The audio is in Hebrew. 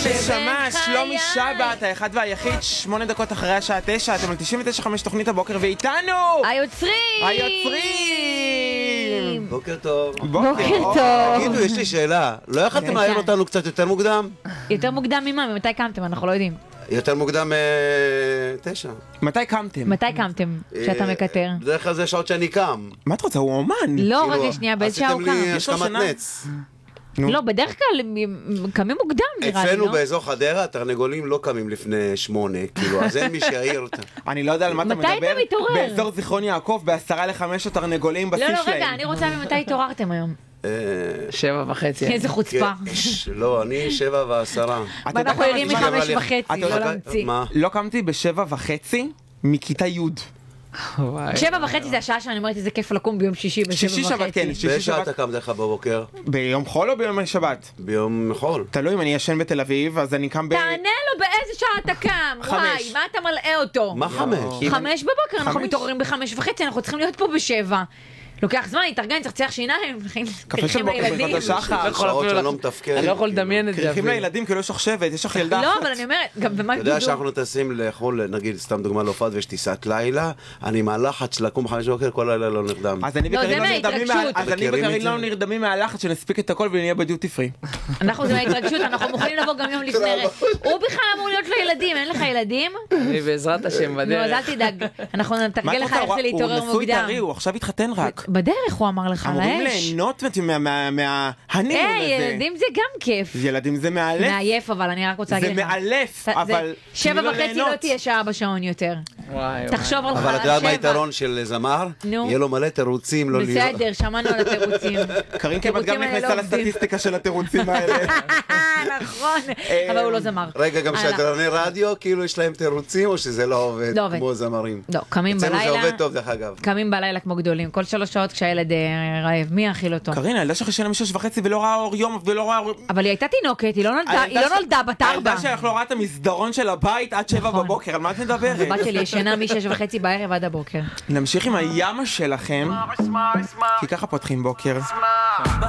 הנשמה, שלומי שבת, האחד והיחיד, 8 דקות אחרי השעה 9, אתם על 99.5 תוכנית הבוקר, ואיתנו היוצרים! בוקר טוב. בוקר טוב. תגידו, יש לי שאלה, לא יכלתם להעיר אותנו קצת יותר מוקדם? יותר מוקדם ממה? ממתי קמתם? אנחנו לא יודעים. יותר מוקדם 9. מתי קמתם? מתי קמתם שאתה מקטר? בדרך כלל זה שעות שאני קם. מה את רוצה? הוא אומן. לא, רגע שנייה, באיזה שעה הוא עשיתם קם? לי יש לו השכמת שנה. נץ. נו. לא, בדרך כלל קמים מוקדם נראה לי, אצלנו לא? באזור חדרה, תרנגולים לא קמים לפני 8, כאילו, אז אין מי שיעיר אותם. אני לא יודע על מה אתה מתי אתה מדבר. מתעורר? באזור זיכרון יעקב, ב4:50 התרנגולים בשיא לא, שלהם. לא, רגע, אני רוצה ממתי התעוררתם היום. 7:30. איזה חוצפה. לא, אני 7:10. ואנחנו ערים מה, אבל- מ5:30, אתה לא יודע- להמציא. מה? לא קמתי ב7:30 מכיתה י'. וואי. 7:30 זה השעה שאני אומרת איזה כיף לקום ביום שישי ב7:30. שישי שבת, כן. שישי באיזה שעה שבת. אתה קם דרך בבוקר? ביום חול או ביום שבת? ביום חול. תלוי אם אני ישן בתל אביב, אז אני קם תענה לו באיזה שעה אתה קם. 5. וואי, מה אתה מלאה אותו? מה 5? 5 בבוקר, אנחנו 5? מתעוררים ב5:30, אנחנו צריכים להיות פה ב7. לוקח זמן, להתארגן, צריך לצח שיניים. קפה של בוקר לילדים. ברכות השחר. יכול שעות אפילו שאני לא לח- מתפקד. אני לא יכול לדמיין את זה קריחים אפילו. לילדים, כאילו יש לך שבט, יש לך ילדה לא, אחת. אבל אני אומרת, גם במה אתה יודע גדודו. שאנחנו טסים לאכול, נגיד, סתם דוגמה להופעת ויש טיסת לילה, אני מהלחץ של לקום 5 בבוקר, כל לילה לא נרדם. אז אני לא, וקרין זה לא נרדמים מההתרגשות. אז אני מכירים וקרין את זה? לא נרדמים מהלחץ שנספיק את הכל ונהיה בדיוטי פרי. אנחנו זה מההתרגשות, אנחנו מוכנים לבוא גם יום לפני. הוא בכלל אמור להיות לו ילדים, אין לך ילדים? אני בעזרת השם נו, אז בדרך. אל תדאג, אנחנו מה נתרגל את לך רוצה? איך זה להתעורר הוא נשוי מוקדם. טרי, הוא עכשיו התחתן רק. בדרך הוא אמר לך, אמורים לאש. ליהנות מההנימון היי, הזה. ילדים זה גם כיף. ילדים זה מאלף. מעייף, אבל אני רק רוצה זה להגיד לך. מאלף, זה- אבל... 7:30 לא תהיה שעה בשעון יותר. וואי, תחשוב על אבל אתה יודע מה 7. היתרון של זמר? נו. יהיה לו מלא תירוצים לא להיות. בסדר, שמענו על התירוצים. קרין כמעט גם התירוצים האלה נכנסה לא עובדים. לסטטיסטיקה של התירוצים האלה. נכון, אבל הוא לא זמר. רגע, גם הלאה. שדרני רדיו, כאילו יש להם תירוצים, או שזה לא עובד לא עובד. כמו זמרים? לא, קמים אצלנו זה בלילה. עובד טוב, דרך אגב. קמים בלילה כמו גדולים. כל 3 שעות כשהילד רעב. מי יאכיל אותו? קרין, הילדה שלך ישנה מ6:30 ולא ראה אור יום ולא ראה אור... אבל היא הייתה תינוקת, היא לא נולדה בת 4. הילדה שלך לא ראה את המסדרון של הבית עד 7 נכון. בבוקר, על מה את מדברת? הבת שלי ישנה מ6:30 בערב עד הבוקר. נמשיך עם הימה שלכם, כי ככה פותחים בוקר.